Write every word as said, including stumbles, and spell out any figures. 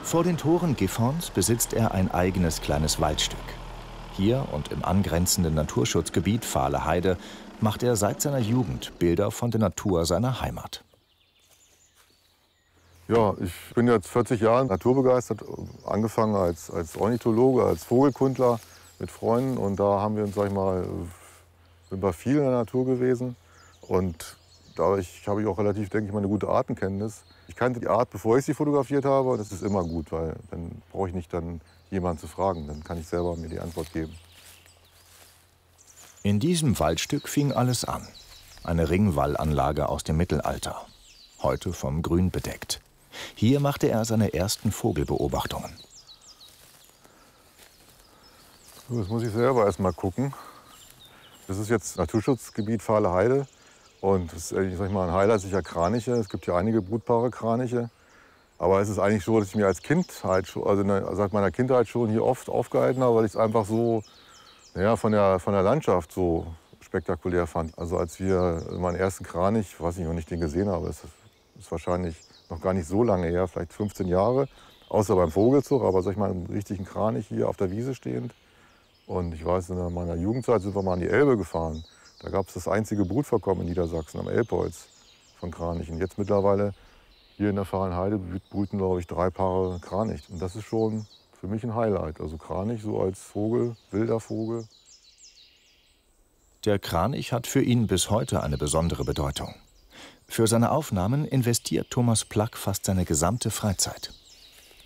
Vor den Toren Gifhorns besitzt er ein eigenes kleines Waldstück. Hier und im angrenzenden Naturschutzgebiet Fahle Heide macht er seit seiner Jugend Bilder von der Natur seiner Heimat. Ja, ich bin jetzt vierzig Jahre naturbegeistert, angefangen als, als Ornithologe, als Vogelkundler mit Freunden. Und da haben wir uns, sag ich mal, sind wir viel in der Natur gewesen. Und dadurch habe ich auch relativ, denke ich mal, eine gute Artenkenntnis. Ich kannte die Art, bevor ich sie fotografiert habe. Und das ist immer gut, weil dann brauche ich nicht dann jemanden zu fragen. Dann kann ich selber mir die Antwort geben. In diesem Waldstück fing alles an. Eine Ringwallanlage aus dem Mittelalter. Heute vom Grün bedeckt. Hier machte er seine ersten Vogelbeobachtungen. So, jetzt muss ich selber erst mal gucken. Das ist jetzt Naturschutzgebiet Fahle Heide. Und das ist, ich sag mal, ein Highlight sicher Kraniche. Es gibt hier einige brutbare Kraniche. Aber es ist eigentlich so, dass ich mir als Kind, halt, also seit meiner Kindheit schon hier oft aufgehalten habe, weil ich es einfach so ja, von, der, von der Landschaft so spektakulär fand. Also als wir meinen ersten Kranich, ich weiß nicht, wann ich den gesehen habe, das ist wahrscheinlich noch gar nicht so lange her, vielleicht fünfzehn Jahre, außer beim Vogelzug, aber sag ich mal, einen richtigen Kranich hier auf der Wiese stehend. Und ich weiß, in meiner Jugendzeit sind wir mal an die Elbe gefahren. Da gab es das einzige Brutvorkommen in Niedersachsen am Elbholz von Kranichen. Jetzt mittlerweile hier in der Fahlen Heide brüten, glaube ich, drei Paare Kranich. Und das ist schon für mich ein Highlight. Also Kranich so als Vogel, wilder Vogel. Der Kranich hat für ihn bis heute eine besondere Bedeutung. Für seine Aufnahmen investiert Thomas Plack fast seine gesamte Freizeit.